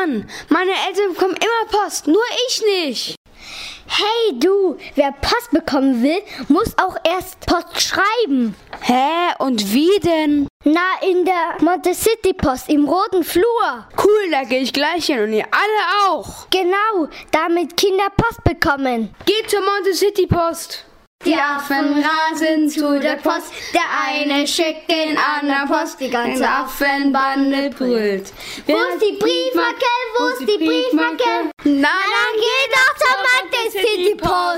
Mann, meine Eltern bekommen immer Post, nur ich nicht. Hey du, wer Post bekommen will, muss auch erst Post schreiben. Hä, und wie denn? Na, in der Montecity Post im roten Flur. Cool, da gehe ich gleich hin und ihr alle auch. Genau, damit Kinder Post bekommen. Geht zur Montecity Post. Die Affen rasen zu der Post, der eine schickt den anderen Post, die ganze Affenbande brüllt. Wo ist die Briefmarke? Wo ist die Briefmarke? Na, Dann geht doch zur Montecity Post.